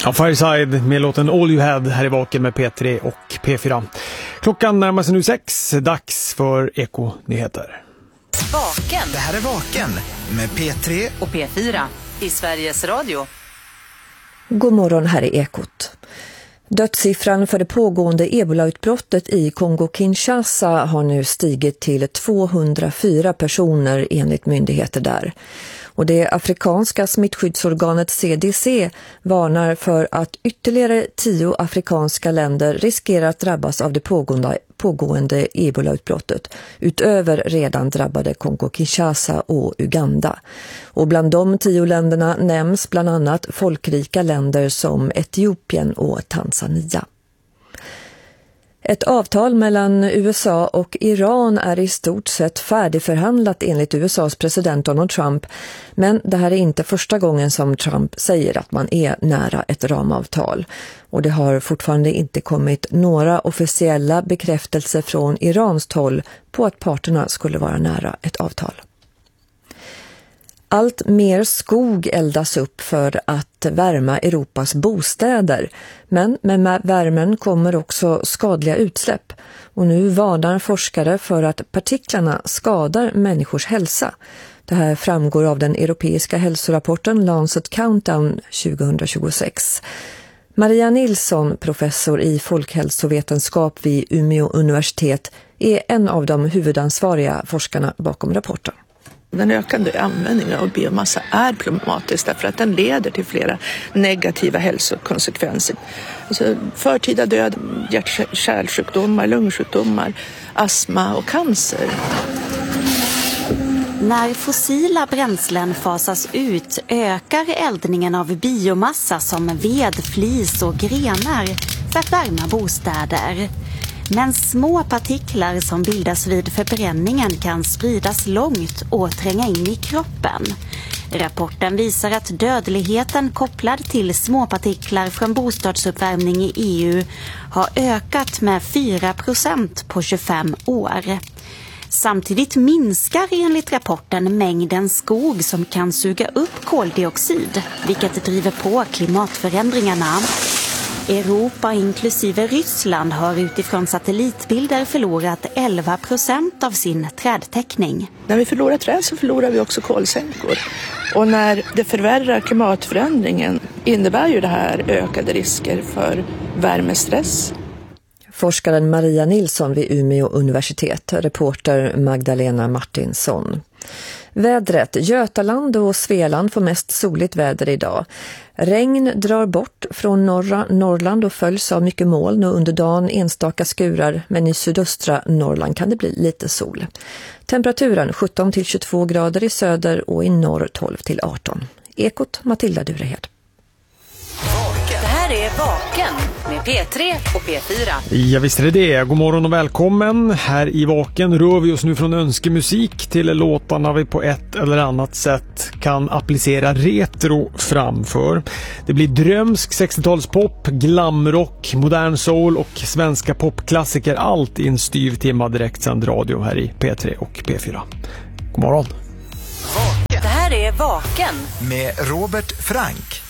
Ja, Fireside med låten All You Had här i Vaken med P3 och P4. Klockan närmar sig nu 6, dags för Eko-nyheter. Vaken. Det här är Vaken med P3 och P4 i Sveriges Radio. God morgon, här är Ekot. Dödssiffran för det pågående Ebola-utbrottet i Kongo-Kinshasa har nu stigit till 204 personer enligt myndigheter där. Och det afrikanska smittskyddsorganet CDC varnar för att ytterligare 10 afrikanska länder riskerar att drabbas av det pågående Ebola-utbrottet utöver redan drabbade Kongo-Kinshasa och Uganda. Och bland de 10 länderna nämns bland annat folkrika länder som Etiopien och Tanzania. Ett avtal mellan USA och Iran är i stort sett färdigförhandlat enligt USAs president Donald Trump. Men det här är inte första gången som Trump säger att man är nära ett ramavtal. Och det har fortfarande inte kommit några officiella bekräftelser från Irans håll på att parterna skulle vara nära ett avtal. Allt mer skog eldas upp för att värma Europas bostäder. Men med värmen kommer också skadliga utsläpp. Och nu varnar forskare för att partiklarna skadar människors hälsa. Det här framgår av den europeiska hälsorapporten Lancet Countdown 2026. Maria Nilsson, professor i folkhälsovetenskap vid Umeå universitet, är en av de huvudansvariga forskarna bakom rapporten. Den ökande användningen av biomassa är problematisk därför att den leder till flera negativa hälsokonsekvenser. Alltså förtida död, hjärt-kärlsjukdomar, lungsjukdomar, astma och cancer. När fossila bränslen fasas ut ökar eldningen av biomassa som ved, flis och grenar för att värma bostäder. Men små partiklar som bildas vid förbränningen kan spridas långt och tränga in i kroppen. Rapporten visar att dödligheten kopplad till småpartiklar från bostadsuppvärmning i EU har ökat med 4% på 25 år. Samtidigt minskar enligt rapporten mängden skog som kan suga upp koldioxid, vilket driver på klimatförändringarna. Europa inklusive Ryssland har utifrån satellitbilder förlorat 11% av sin trädtäckning. När vi förlorar träd så förlorar vi också kolsänkor. Och när det förvärrar klimatförändringen innebär ju det här ökade risker för värmestress. Forskaren Maria Nilsson vid Umeå universitet, reporter Magdalena Martinsson. Vädret. Götaland och Svealand får mest soligt väder idag. Regn drar bort från norra Norrland och följs av mycket moln och under dagen enstaka skurar, men i sydöstra Norrland kan det bli lite sol. Temperaturen 17-22 grader i söder och i norr 12-18. Ekot, Matilda Durehed. Det här är Vaken med P3 och P4. Ja, visst är det det. God morgon och välkommen. Här i Vaken rör vi oss nu från önskemusik till låtarna vi på ett eller annat sätt kan applicera retro framför. Det blir drömsk 60-talspop, glamrock, modern soul och svenska popklassiker. Allt i en styv timma direktsänd radio här i P3 och P4. God morgon. Det här är Vaken med Robert Frank.